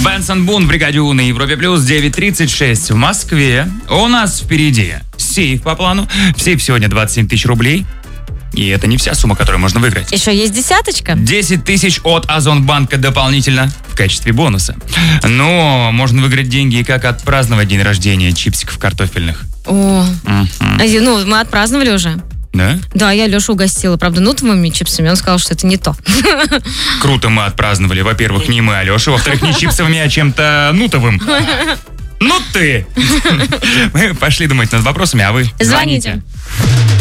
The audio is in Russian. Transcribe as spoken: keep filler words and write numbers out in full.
Бенсон Бун в бригаде У на Европе Плюс, девять тридцать шесть в Москве. У нас впереди сейф по плану. В сейф сегодня двадцать семь тысяч рублей. И это не вся сумма, которую можно выиграть. Еще есть десяточка. десять тысяч от Озонбанка дополнительно в качестве бонуса. Но можно выиграть деньги и как отпраздновать день рождения чипсиков картофельных. О, uh-huh. ну мы отпраздновали уже. Да? Да, я Лешу угостила, правда, нутовыми чипсами. Он сказал, что это не то. Круто мы отпраздновали. Во-первых, не мы, а Леша. Во-вторых, не чипсовыми, а чем-то нутовым. Ну ты! Мы пошли думать над вопросами, а вы звоните.